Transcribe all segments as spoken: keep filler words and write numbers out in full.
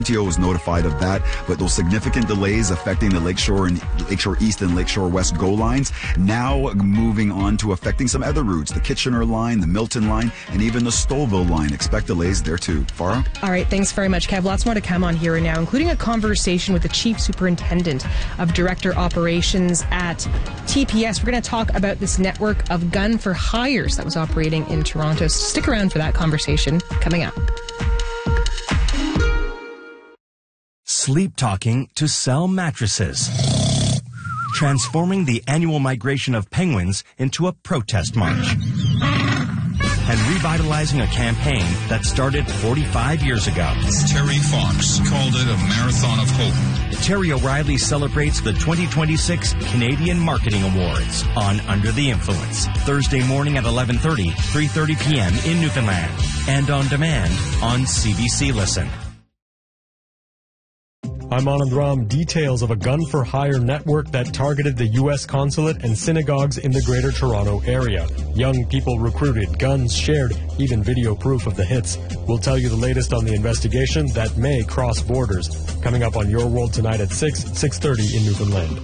T O was notified of that, but those significant delays affecting the Lakeshore and Lakeshore East and Lakeshore West GO lines now moving on to affecting some other routes, the Kitchener line, the Milton line, and even the Stouffville line. Expect delays there too. Farah? All right, thanks very much, Kev. Lots more to come on Here and Now, including a conversation with the Chief Superintendent of Director Operations at T P S. We're going to talk about this network of gun for hires that was operating in Toronto. So stick around for that conversation coming up. Sleep Talking to sell mattresses. Transforming the annual migration of penguins into a protest march. And revitalizing a campaign that started forty-five years ago. Terry Fox called it a marathon of hope. Terry O'Reilly celebrates the twenty twenty-six Canadian Marketing Awards on Under the Influence. Thursday morning at eleven thirty, three thirty p.m. in Newfoundland. And on demand on C B C Listen. I'm Anand Ram. Details of a gun-for-hire network that targeted the U S consulate and synagogues in the Greater Toronto area. Young people recruited, guns shared, even video proof of the hits. We'll tell you the latest on the investigation that may cross borders. Coming up on Your World tonight at six, six thirty in Newfoundland.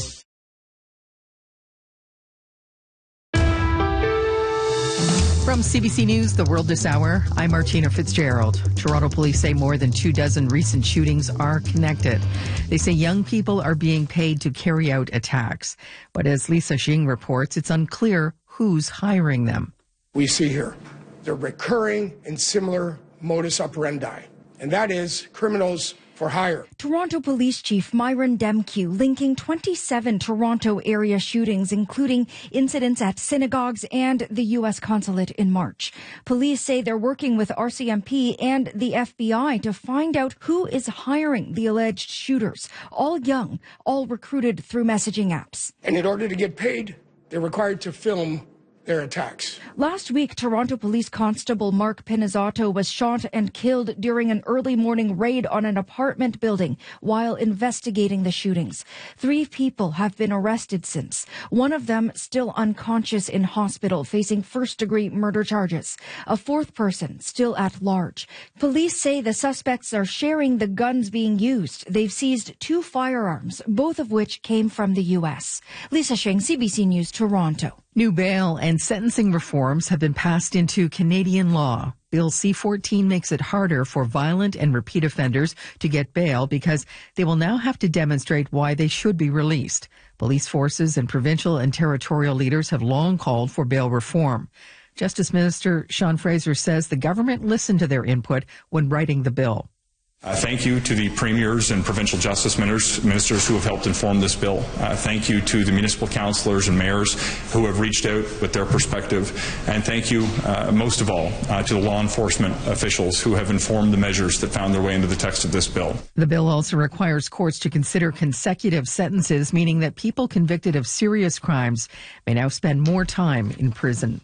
From C B C News, The World This Hour, I'm Martina Fitzgerald. Toronto police say more than two dozen recent shootings are connected. They say young people are being paid to carry out attacks. But as Lisa Xing reports, it's unclear who's hiring them. We see here, they're recurring and similar modus operandi, and that is criminals for hire. Toronto Police Chief Myron Demkew linking twenty-seven Toronto area shootings, including incidents at synagogues and the U S consulate in March. Police say they're working with R C M P and the F B I to find out who is hiring the alleged shooters. All young, all recruited through messaging apps. And in order to get paid, they're required to film their attacks. Last week, Toronto Police Constable Mark Pinizzato was shot and killed during an early morning raid on an apartment building while investigating the shootings. Three people have been arrested since. One of them still unconscious in hospital, facing first-degree murder charges. A fourth person still at large. Police say the suspects are sharing the guns being used. They've seized two firearms, both of which came from the U S. Lisa Xing, C B C News, Toronto. New bail and sentencing reforms have been passed into Canadian law. Bill C fourteen makes it harder for violent and repeat offenders to get bail because they will now have to demonstrate why they should be released. Police forces and provincial and territorial leaders have long called for bail reform. Justice Minister Sean Fraser says the government listened to their input when writing the bill. Uh, thank you to the premiers and provincial justice ministers, ministers who have helped inform this bill. Uh, thank you to the municipal councillors and mayors who have reached out with their perspective. And thank you, uh, most of all, uh, to the law enforcement officials who have informed the measures that found their way into the text of this bill. The bill also requires courts to consider consecutive sentences, meaning that people convicted of serious crimes may now spend more time in prison.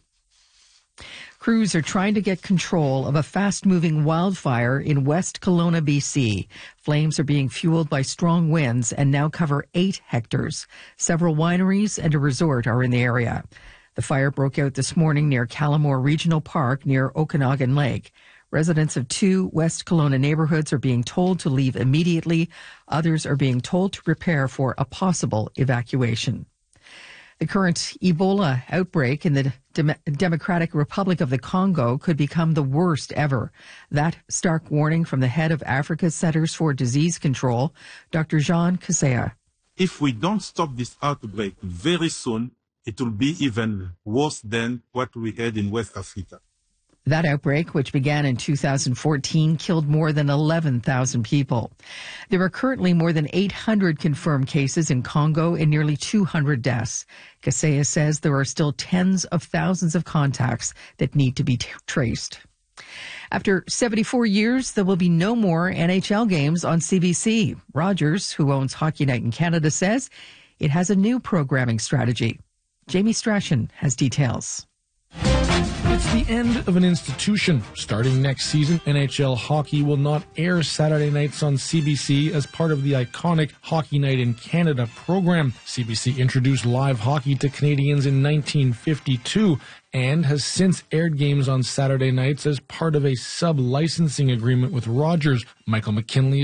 Crews are trying to get control of a fast-moving wildfire in West Kelowna, B C. Flames are being fueled by strong winds and now cover eight hectares. Several wineries and a resort are in the area. The fire broke out this morning near Callamore Regional Park near Okanagan Lake. Residents of two West Kelowna neighborhoods are being told to leave immediately. Others are being told to prepare for a possible evacuation. The current Ebola outbreak in the Dem- Democratic Republic of the Congo could become the worst ever. That stark warning from the head of Africa's Centers for Disease Control, Doctor Jean Kaseya. If we don't stop this outbreak very soon, it will be even worse than what we had in West Africa. That outbreak, which began in two thousand fourteen, killed more than eleven thousand people. There are currently more than eight hundred confirmed cases in Congo and nearly two hundred deaths. Kaseya says there are still tens of thousands of contacts that need to be t- traced. After seventy-four years, there will be no more N H L games on C B C. Rogers, who owns Hockey Night in Canada, says it has a new programming strategy. Jamie Strachan has details. It's the end of an institution. Starting next season, N H L hockey will not air Saturday nights on C B C as part of the iconic Hockey Night in Canada program. C B C introduced live hockey to Canadians in nineteen fifty-two and has since aired games on Saturday nights as part of a sub-licensing agreement with Rogers. Michael McKinley